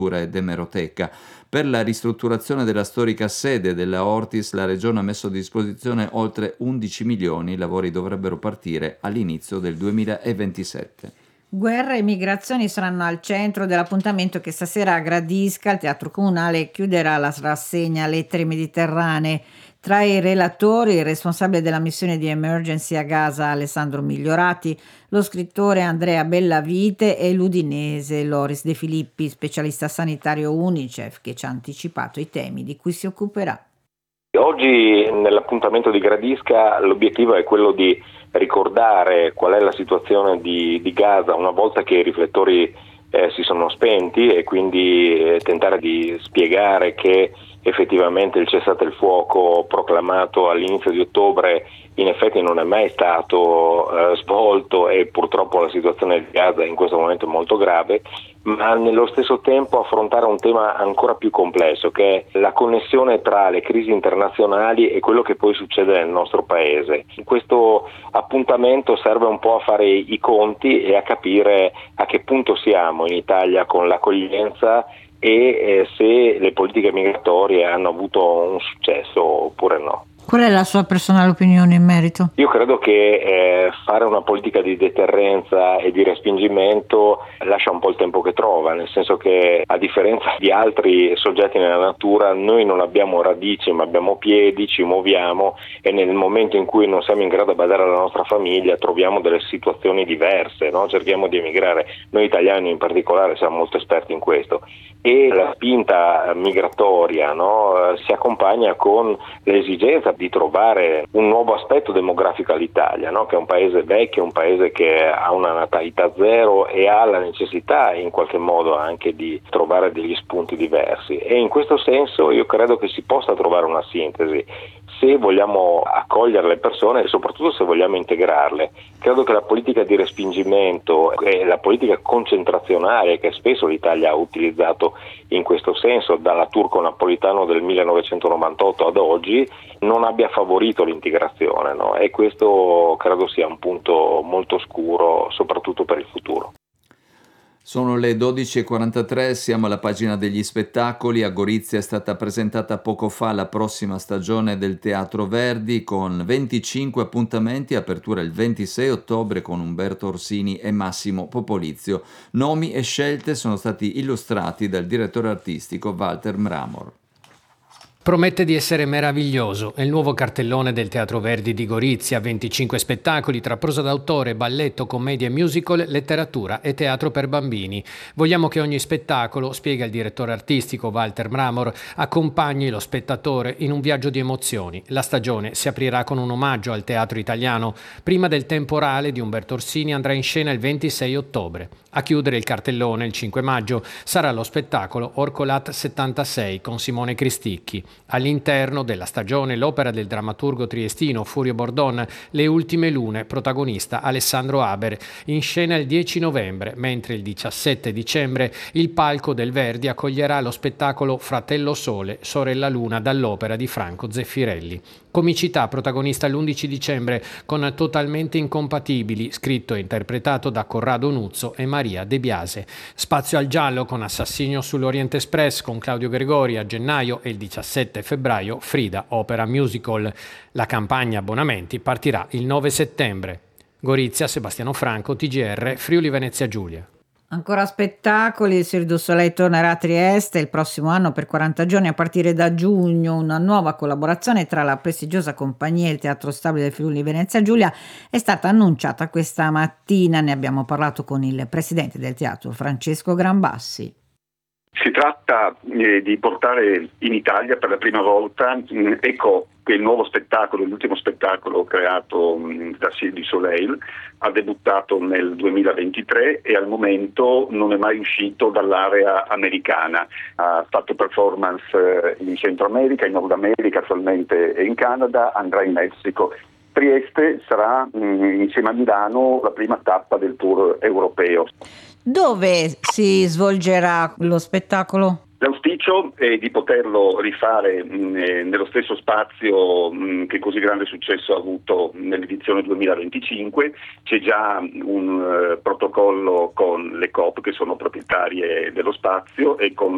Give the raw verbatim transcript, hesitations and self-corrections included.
ed emeroteca. Per la ristrutturazione della storica sede della Ortis la Regione ha messo a disposizione oltre undici milioni, i lavori dovrebbero partire all'inizio del duemilaventisette. Guerra e migrazioni saranno al centro dell'appuntamento che stasera a Gradisca, il Teatro Comunale, chiuderà la rassegna Lettere Mediterranee. Tra i relatori il responsabile della missione di Emergency a Gaza Alessandro Migliorati, lo scrittore Andrea Bellavite e l'udinese Loris De Filippi, specialista sanitario Unicef, che ci ha anticipato i temi di cui si occuperà. Oggi nell'appuntamento di Gradisca l'obiettivo è quello di ricordare qual è la situazione di, di Gaza una volta che i riflettori eh, si sono spenti e quindi eh, tentare di spiegare che effettivamente il cessate il fuoco proclamato all'inizio di ottobre in effetti non è mai stato eh, svolto e purtroppo la situazione di Gaza in questo momento è molto grave, ma nello stesso tempo affrontare un tema ancora più complesso che è la connessione tra le crisi internazionali e quello che poi succede nel nostro paese. Questo appuntamento serve un po' a fare i conti e a capire a che punto siamo in Italia con l'accoglienza e eh, se le politiche migratorie hanno avuto un successo oppure no. Qual è la sua personale opinione in merito? Io credo che eh, fare una politica di deterrenza e di respingimento lascia un po' il tempo che trova, nel senso che a differenza di altri soggetti nella natura noi non abbiamo radici ma abbiamo piedi, ci muoviamo e nel momento in cui non siamo in grado di badare alla nostra famiglia troviamo delle situazioni diverse, no? Cerchiamo di emigrare, noi italiani in particolare siamo molto esperti in questo e la spinta migratoria, no? Si accompagna con l'esigenza di trovare un nuovo aspetto demografico all'Italia, no? Che è un paese vecchio, un paese che ha una natalità zero e ha la necessità in qualche modo anche di trovare degli spunti diversi e in questo senso io credo che si possa trovare una sintesi se vogliamo accogliere le persone e soprattutto se vogliamo integrarle. Credo che la politica di respingimento e la politica concentrazionale che spesso l'Italia ha utilizzato in questo senso dalla Turco Napolitano del millenovecentonovantotto ad oggi non abbia favorito l'integrazione, no? E questo credo sia un punto molto scuro soprattutto per il futuro. Sono le dodici e quarantatré, siamo alla pagina degli spettacoli. A Gorizia è stata presentata poco fa la prossima stagione del Teatro Verdi con venticinque appuntamenti, apertura il ventisei ottobre con Umberto Orsini e Massimo Popolizio. Nomi e scelte sono stati illustrati dal direttore artistico Walter Mramor. Promette di essere meraviglioso. È il nuovo cartellone del Teatro Verdi di Gorizia, venticinque spettacoli tra prosa d'autore, balletto, commedia e musical, letteratura e teatro per bambini. Vogliamo che ogni spettacolo, spiega il direttore artistico Walter Mramor, accompagni lo spettatore in un viaggio di emozioni. La stagione si aprirà con un omaggio al teatro italiano. Prima del temporale di Umberto Orsini andrà in scena il ventisei ottobre. A chiudere il cartellone il cinque maggio sarà lo spettacolo Orcolat settantasei con Simone Cristicchi. All'interno della stagione l'opera del drammaturgo triestino Furio Bordon, Le ultime lune, protagonista Alessandro Haber, in scena il dieci novembre, mentre il diciassette dicembre il palco del Verdi accoglierà lo spettacolo Fratello Sole, sorella Luna dall'opera di Franco Zeffirelli. Comicità protagonista l'undici dicembre con Totalmente incompatibili, scritto e interpretato da Corrado Nuzzo e Maria De Biase. Spazio al giallo con Assassinio sull'Orient Express con Claudio Gregori a gennaio e il diciassette febbraio Frida, opera musical. La campagna abbonamenti partirà il nove settembre. Gorizia, Sebastiano Franco, T G R, Friuli Venezia Giulia. Ancora spettacoli, il Cirque du Soleil tornerà a Trieste il prossimo anno per quaranta giorni a partire da giugno. Una nuova collaborazione tra la prestigiosa compagnia e il Teatro Stabile del Friuli Venezia Giulia è stata annunciata questa mattina. Ne abbiamo parlato con il presidente del teatro, Francesco Grambassi. Si tratta eh, di portare in Italia per la prima volta mh, Ecco, che il nuovo spettacolo, l'ultimo spettacolo creato mh, da Cirque du Soleil, ha debuttato nel duemilaventitré e al momento non è mai uscito dall'area americana. Ha fatto performance eh, in Centro America, in Nord America, attualmente è in Canada, andrà in Messico. Trieste sarà mh, insieme a Milano la prima tappa del tour europeo. Dove si svolgerà lo spettacolo? L'auspicio è di poterlo rifare mh, nello stesso spazio mh, che così grande successo ha avuto nell'edizione duemilaventicinque. C'è già un uh, protocollo con le Coop che sono proprietarie dello spazio e con